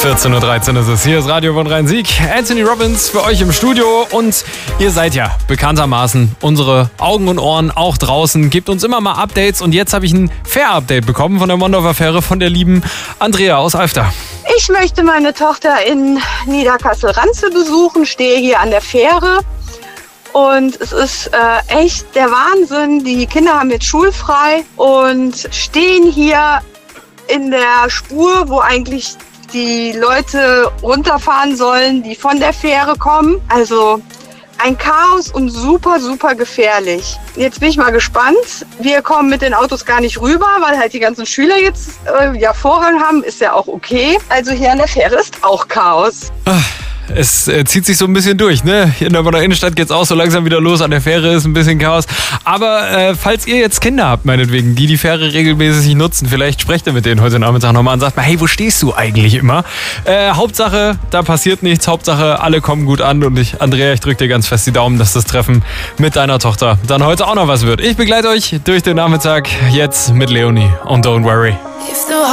14.13 Uhr ist es. Hier ist Radio von Rhein-Sieg. Anthony Robbins für euch im Studio. Und ihr seid ja bekanntermaßen unsere Augen und Ohren auch draußen. Gebt uns immer mal Updates. Und jetzt habe ich ein Fair-Update bekommen von der Mondorf-Affäre von der lieben Andrea aus Alfter. Ich möchte meine Tochter in Niederkassel-Ranze besuchen, stehe hier an der Fähre. Und es ist echt der Wahnsinn. Die Kinder haben jetzt schulfrei und stehen hier in der Spur, wo eigentlich die Leute runterfahren sollen, die von der Fähre kommen. Also ein Chaos und super, super gefährlich. Jetzt bin ich mal gespannt. Wir kommen mit den Autos gar nicht rüber, weil halt die ganzen Schüler jetzt Vorrang haben. Ist ja auch okay. Also hier an der Fähre ist auch Chaos. Es zieht sich so ein bisschen durch, ne? Hier in der Bonner Innenstadt geht's auch so langsam wieder los. An der Fähre ist ein bisschen Chaos. Aber falls ihr jetzt Kinder habt, meinetwegen, die Fähre regelmäßig nutzen, vielleicht sprecht ihr mit denen heute Nachmittag nochmal und sagt mal, hey, wo stehst du eigentlich immer? Hauptsache, da passiert nichts. Hauptsache, alle kommen gut an. Und Andrea, ich drücke dir ganz fest die Daumen, dass das Treffen mit deiner Tochter dann heute auch noch was wird. Ich begleite euch durch den Nachmittag jetzt mit Leonie und Don't Worry.